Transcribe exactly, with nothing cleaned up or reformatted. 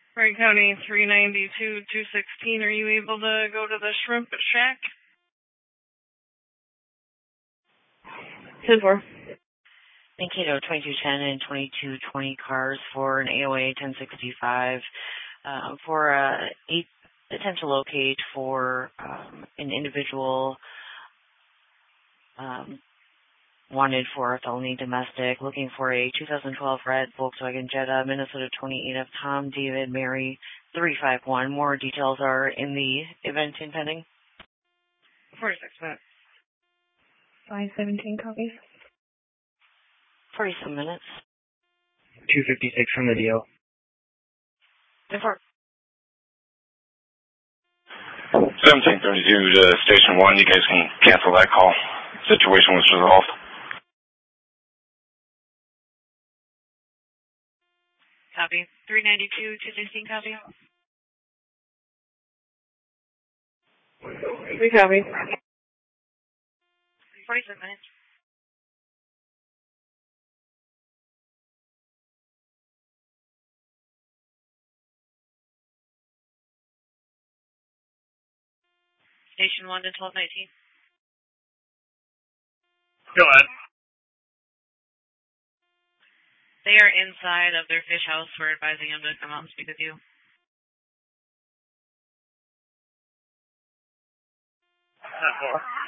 Wright County three ninety-two two sixteen. Are you able to go to the Shrimp Shack? ten four. Mankato twenty-two ten and twenty-two twenty cars for an A O A ten sixty-five uh, for uh, eight attempt to locate for um, an individual um, wanted for a felony domestic, looking for a two thousand twelve red Volkswagen Jetta, Minnesota twenty-eight of Tom David Mary three five one. More details are in the event impending. forty-six minutes. five seventeen copies. forty-seven minutes. two fifty-six from the deal. seventeen thirty-two to Station one. You guys can cancel that call. Situation was resolved. Copy. three ninety-two two sixteen, copy. We copy. forty-seven minutes. Station one to twelve nineteen. Go ahead. They are inside of their fish house. We're advising them to come out and speak with you. ten four.